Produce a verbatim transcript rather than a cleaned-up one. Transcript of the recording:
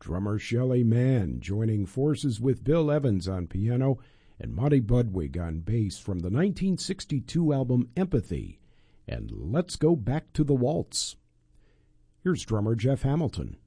drummer Shelly Manne joining forces with Bill Evans on piano and Monty Budwig on bass from the nineteen sixty-two album Empathy, and Let's Go Back to the Waltz. Here's drummer Jeff Hamilton.